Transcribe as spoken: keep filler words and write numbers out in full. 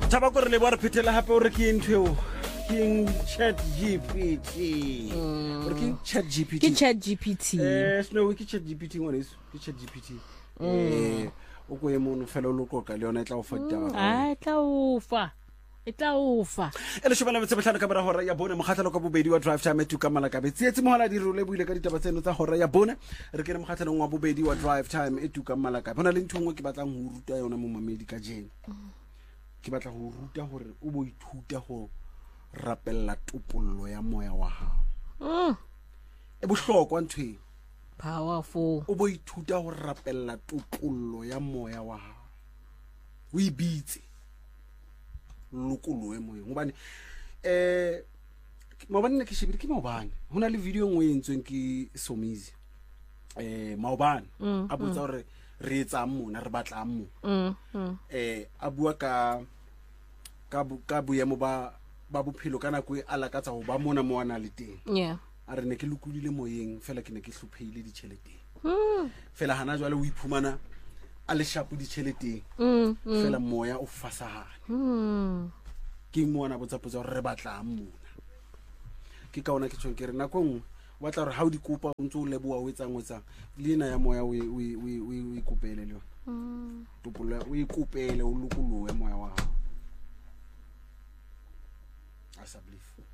thaba ko re le ba re phethela hape o re ke ntho king chat G P T o re ke chat G P T ke chat G P T eh no ke chat G P T ngwana iso ke chat G P T eh o go emo no fela lo koka le yona e tla o fa ditaba a tla o fa e tla o fa ele shobana betse betlhano ka bara hora ya bone moghatlalo ka bobedi wa drive time tu ka malaka be tsietse mohala di role buile ka ditaba tseno tsa hora ya bone re ke re moghatlalo wa bobedi wa drive time e tu ka malaka bona le nthongwe ke batlang ho ruta yona mo mamedi ka jene ke batla ho ruta hore o bo ithuta ho rapella topollo ya moya wa hao e bohlokwa ntwe powerful o bo ithuta ho rapella topollo ya moya wa hao o ibitse lokolo e moyeng hobane eh maobane ke shebile ke maobane hona le video ngwe e ntsweng ke Somizi eh maobane a botsa hore re etsa mona re batla mo eh a bua ka ka ka boemo ba ba bophelo kana go ala ka tsa ho ba mona mo ana le teng yeah a re ne ke lokulile moyeng fela ke ne ke hlopheile di tšhelete fela hana jwale o iphumana a le shapo di tšhelete fela moya o fasahane ke mona botsapotsa hore re batla mona ke kaona ke tshweng ke re nakong wa tla re ha o di kopa o ntse o leboa o etsang o etsang lena ya moya o o o o ikopele le yona topolo o ikopele o lokoloe moya wa hao I believe